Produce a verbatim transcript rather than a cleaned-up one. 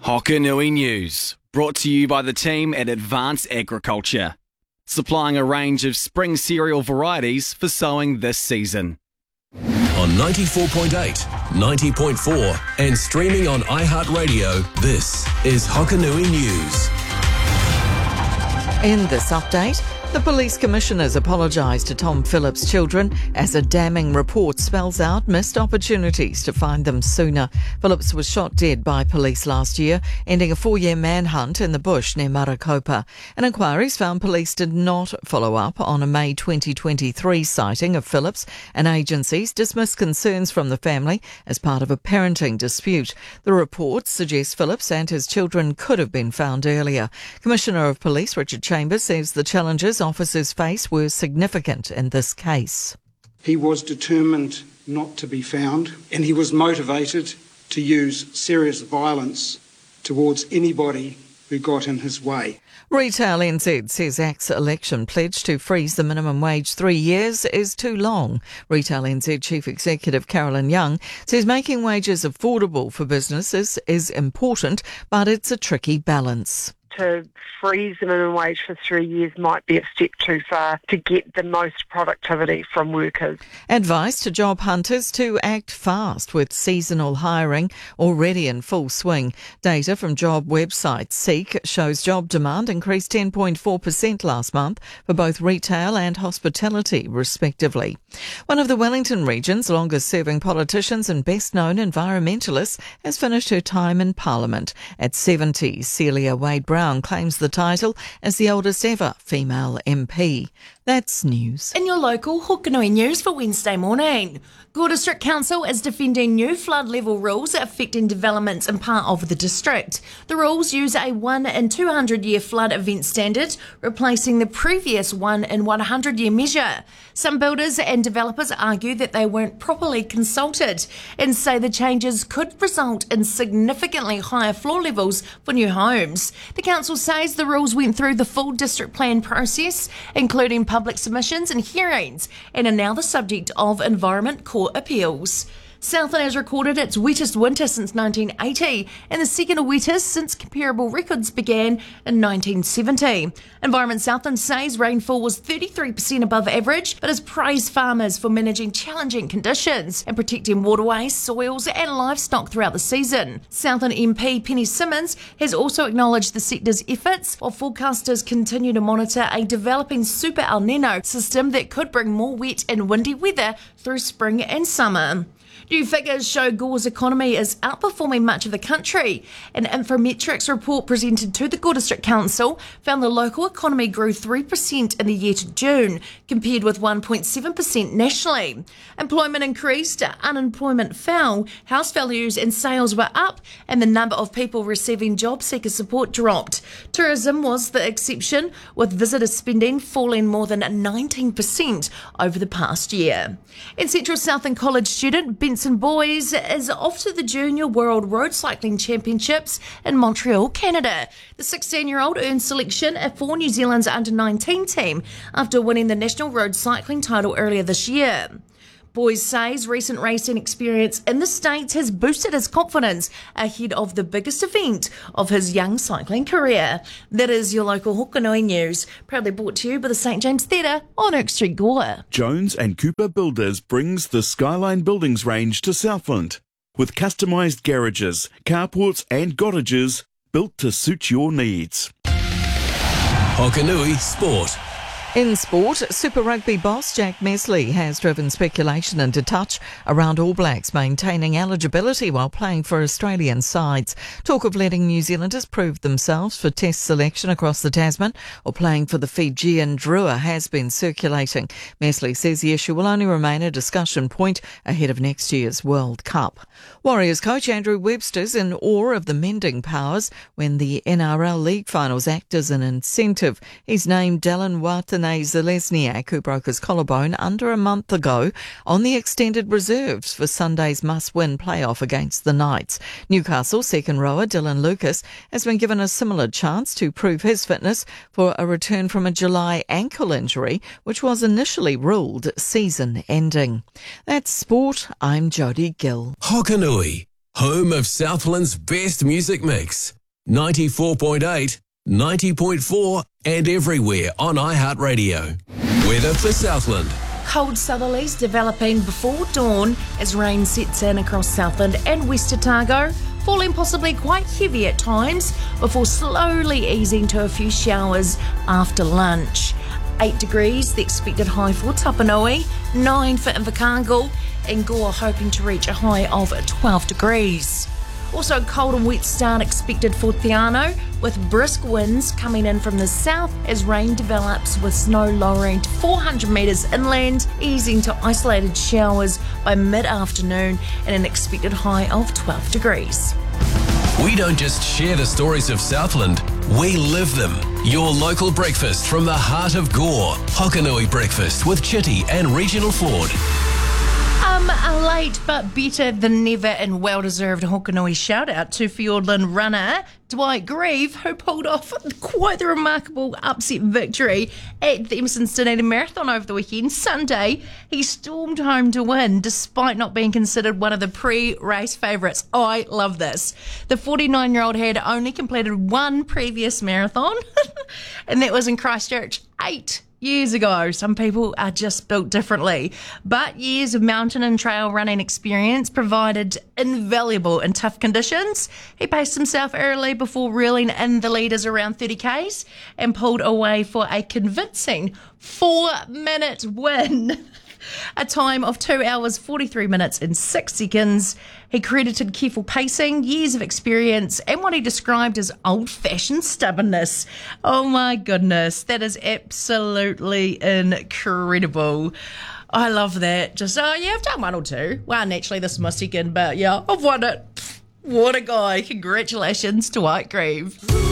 Hokanui News, brought to you by the team at Advanced Agriculture, supplying a range of spring cereal varieties for sowing this season. On ninety-four point eight, ninety point four and streaming on iHeartRadio, this is Hokanui News. In this update, the police commissioners apologised to Tom Phillips' children as a damning report spells out missed opportunities to find them sooner. Phillips was shot dead by police last year, ending a four-year manhunt in the bush near Marakopa. And inquiries found police did not follow up on a May twenty twenty-three sighting of Phillips, and agencies dismissed concerns from the family as part of a parenting dispute. The report suggests Phillips and his children could have been found earlier. Commissioner of Police Richard Chambers says the challenges officers face were significant in this case. He was determined not to be found, and he was motivated to use serious violence towards anybody who got in his way. Retail N Z says A C T's election pledge to freeze the minimum wage three years is too long. Retail N Z Chief Executive Carolyn Young says making wages affordable for businesses is important, but it's a tricky balance. To freeze the minimum wage for three years might be a step too far to get the most productivity from workers. Advice to job hunters to act fast with seasonal hiring already in full swing. Data from job website Seek shows job demand increased ten point four percent last month for both retail and hospitality, respectively. One of the Wellington region's longest-serving politicians and best-known environmentalists has finished her time in Parliament. At seventy, Celia Wade-Brown claims the title as the oldest ever female M P. That's news. In your local Hokanui News for Wednesday morning. Gore District Council is defending new flood level rules affecting developments in part of the district. The rules use a one in two hundred year flood event standard, replacing the previous one in one hundred year measure. Some builders and developers argue that they weren't properly consulted and say the changes could result in significantly higher floor levels for new homes. The council says the rules went through the full district plan process, including public submissions and hearings, and are now the subject of Environment Court appeals. Southland has recorded its wettest winter since nineteen eighty and the second wettest since comparable records began in nineteen seventy. Environment Southland says rainfall was thirty-three percent above average, but has praised farmers for managing challenging conditions and protecting waterways, soils and livestock throughout the season. Southland M P Penny Simmons has also acknowledged the sector's efforts, while forecasters continue to monitor a developing Super El Nino system that could bring more wet and windy weather through spring and summer. New figures show Gore's economy is outperforming much of the country. An Infometrics report presented to the Gore District Council found the local economy grew three percent in the year to June, compared with one point seven percent nationally. Employment increased, unemployment fell, house values and sales were up, and the number of people receiving job seeker support dropped. Tourism was the exception, with visitor spending falling more than nineteen percent over the past year. In Central Southland College student Benson Boys is off to the Junior World Road Cycling Championships in Montreal, Canada. The sixteen-year-old earned selection for New Zealand's under nineteen team after winning the National Road Cycling title earlier this year. Boys says recent racing experience in the States has boosted his confidence ahead of the biggest event of his young cycling career. That is your local Hokanui News, proudly brought to you by the Saint James Theatre on Oak Street, Gore. Jones and Cooper Builders brings the Skyline Buildings range to Southland with customised garages, carports and cottages built to suit your needs. Hokanui Sport. In sport, Super Rugby boss Jack Messley has driven speculation into touch around All Blacks maintaining eligibility while playing for Australian sides. Talk of letting New Zealanders prove themselves for test selection across the Tasman or playing for the Fijian Drua has been circulating. Messley says the issue will only remain a discussion point ahead of next year's World Cup. Warriors coach Andrew Webster's in awe of the mending powers when the N R L League finals act as an incentive. He's named Dallin Watanabe Zalesniak, who broke his collarbone under a month ago, on the extended reserves for Sunday's must-win playoff against the Knights. Newcastle second rower Dylan Lucas has been given a similar chance to prove his fitness for a return from a July ankle injury, which was initially ruled season-ending. That's sport. I'm Jodie Gill. Hokanui, home of Southland's best music mix. ninety-four point eight, ninety point four and everywhere on iHeartRadio. Weather for Southland. Cold southerlies developing before dawn as rain sets in across Southland and West Otago, falling possibly quite heavy at times before slowly easing to a few showers after lunch. eight degrees, the expected high for Tapanui, nine for Invercargill, and Gore hoping to reach a high of twelve degrees. Also cold and wet start expected for Te Anau, with brisk winds coming in from the south as rain develops with snow lowering to four hundred metres inland, easing to isolated showers by mid-afternoon and an expected high of twelve degrees. We don't just share the stories of Southland, we live them. Your local breakfast from the heart of Gore. Hokanui Breakfast with Chitty and Regional Ford. Um, a late but better than never and well-deserved Hokanui shout-out to Fiordland runner Dwight Grieve, who pulled off quite the remarkable upset victory at the Emerson Dunedin Marathon over the weekend. Sunday, he stormed home to win, despite not being considered one of the pre-race favourites. I love this. The forty-nine-year-old had only completed one previous marathon, and that was in Christchurch eight years ago. Some people are just built differently. But years of mountain and trail running experience provided invaluable in tough conditions. He paced himself early before reeling in the leaders around thirty kays and pulled away for a convincing four-minute win. A time of two hours, forty-three minutes and six seconds. He credited careful pacing, years of experience, and what he described as old-fashioned stubbornness. Oh my goodness, that is absolutely incredible. I love that. Just, oh yeah, I've done one or two. Well, naturally, this is my second, but yeah, I've won it. What a guy. Congratulations to Dwight Grieve.